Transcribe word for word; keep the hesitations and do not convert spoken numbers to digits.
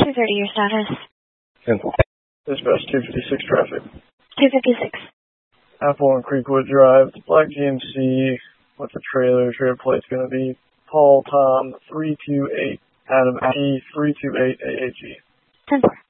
two thirty, your status? ten four. Dispatch two fifty-six traffic. two fifty-six. Apple and Creekwood Drive, black G M C with the trailer. Trailer plate's going to be Paul Tom three two eight, Adam P three two eight A A G. ten four.